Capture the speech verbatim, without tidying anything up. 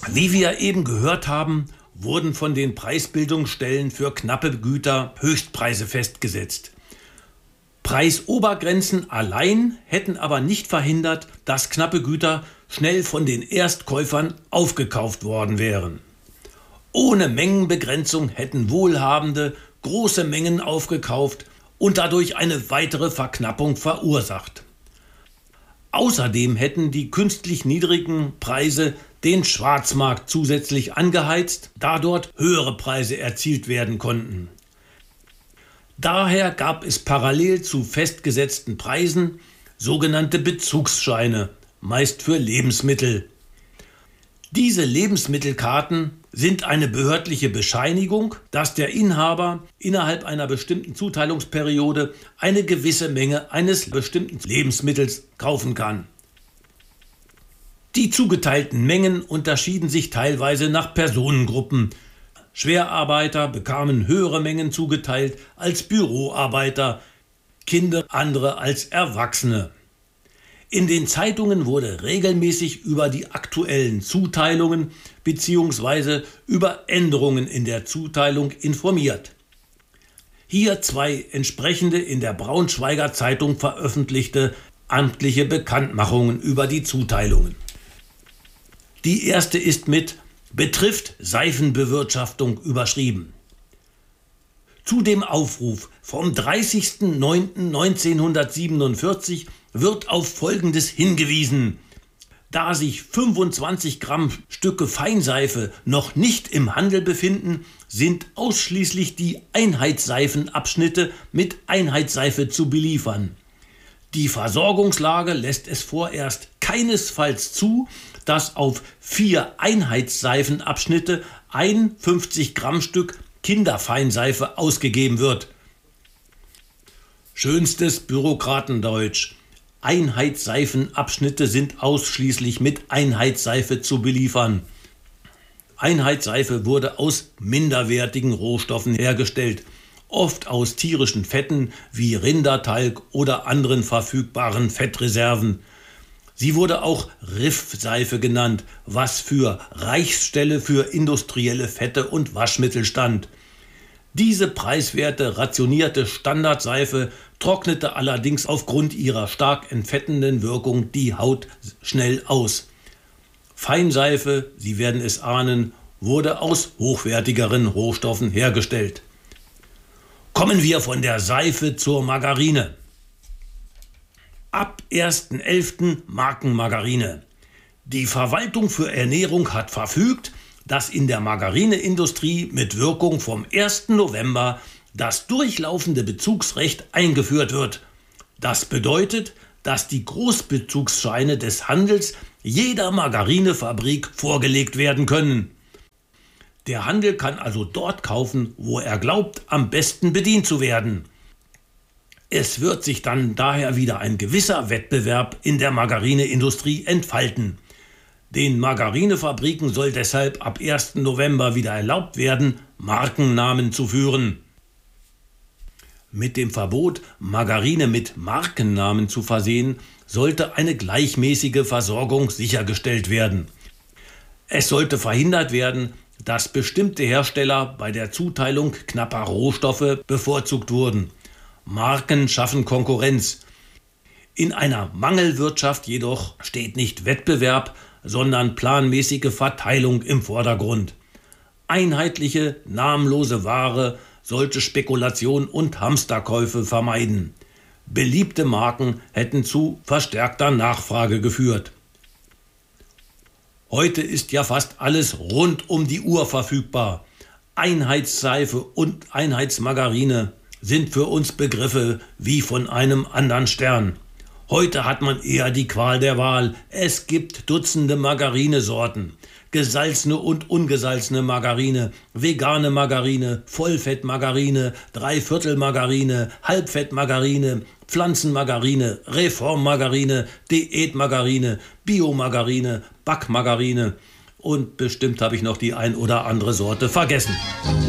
Wie wir eben gehört haben, wurden von den Preisbildungsstellen für knappe Güter Höchstpreise festgesetzt. Preisobergrenzen allein hätten aber nicht verhindert, dass knappe Güter schnell von den Erstkäufern aufgekauft worden wären. Ohne Mengenbegrenzung hätten Wohlhabende große Mengen aufgekauft und dadurch eine weitere Verknappung verursacht. Außerdem hätten die künstlich niedrigen Preise den Schwarzmarkt zusätzlich angeheizt, da dort höhere Preise erzielt werden konnten. Daher gab es parallel zu festgesetzten Preisen sogenannte Bezugsscheine, meist für Lebensmittel. Diese Lebensmittelkarten sind eine behördliche Bescheinigung, dass der Inhaber innerhalb einer bestimmten Zuteilungsperiode eine gewisse Menge eines bestimmten Lebensmittels kaufen kann. Die zugeteilten Mengen unterschieden sich teilweise nach Personengruppen. Schwerarbeiter bekamen höhere Mengen zugeteilt als Büroarbeiter, Kinder andere als Erwachsene. In den Zeitungen wurde regelmäßig über die aktuellen Zuteilungen bzw. über Änderungen in der Zuteilung informiert. Hier zwei entsprechende in der Braunschweiger Zeitung veröffentlichte amtliche Bekanntmachungen über die Zuteilungen. Die erste ist mit "Betrifft Seifenbewirtschaftung" überschrieben. Zu dem Aufruf vom dreißigsten neunten neunzehnhundertsiebenundvierzig wird auf Folgendes hingewiesen: Da sich fünfundzwanzig Gramm Stücke Feinseife noch nicht im Handel befinden, sind ausschließlich die Einheitsseifenabschnitte mit Einheitsseife zu beliefern. Die Versorgungslage lässt es vorerst keinesfalls zu, dass auf vier Einheitsseifenabschnitte ein fünfzig Gramm Stück Kinderfeinseife ausgegeben wird. Schönstes Bürokratendeutsch. Einheitsseifenabschnitte sind ausschließlich mit Einheitsseife zu beliefern. Einheitsseife wurde aus minderwertigen Rohstoffen hergestellt, oft aus tierischen Fetten wie Rindertalg oder anderen verfügbaren Fettreserven. Sie wurde auch Riffseife genannt, was für Reichsstelle für industrielle Fette und Waschmittel stand. Diese preiswerte, rationierte Standardseife trocknete allerdings aufgrund ihrer stark entfettenden Wirkung die Haut schnell aus. Feinseife, Sie werden es ahnen, wurde aus hochwertigeren Rohstoffen hergestellt. Kommen wir von der Seife zur Margarine. Ab ersten elften Markenmargarine. Die Verwaltung für Ernährung hat verfügt, dass in der Margarineindustrie mit Wirkung vom ersten November das durchlaufende Bezugsrecht eingeführt wird. Das bedeutet, dass die Großbezugsscheine des Handels jeder Margarinefabrik vorgelegt werden können. Der Handel kann also dort kaufen, wo er glaubt, am besten bedient zu werden. Es wird sich dann daher wieder ein gewisser Wettbewerb in der Margarineindustrie entfalten. Den Margarinefabriken soll deshalb ab ersten November wieder erlaubt werden, Markennamen zu führen. Mit dem Verbot, Margarine mit Markennamen zu versehen, sollte eine gleichmäßige Versorgung sichergestellt werden. Es sollte verhindert werden, dass bestimmte Hersteller bei der Zuteilung knapper Rohstoffe bevorzugt wurden. Marken schaffen Konkurrenz. In einer Mangelwirtschaft jedoch steht nicht Wettbewerb, sondern planmäßige Verteilung im Vordergrund. Einheitliche, namenlose Ware sollte Spekulation und Hamsterkäufe vermeiden. Beliebte Marken hätten zu verstärkter Nachfrage geführt. Heute ist ja fast alles rund um die Uhr verfügbar. Einheitsseife und Einheitsmargarine sind für uns Begriffe wie von einem anderen Stern. Heute hat man eher die Qual der Wahl. Es gibt Dutzende Margarinesorten. Gesalzene und ungesalzene Margarine, vegane Margarine, Vollfettmargarine, Dreiviertelmargarine, Halbfettmargarine, Pflanzenmargarine, Reformmargarine, Diätmargarine, Biomargarine, Backmargarine und bestimmt habe ich noch die ein oder andere Sorte vergessen.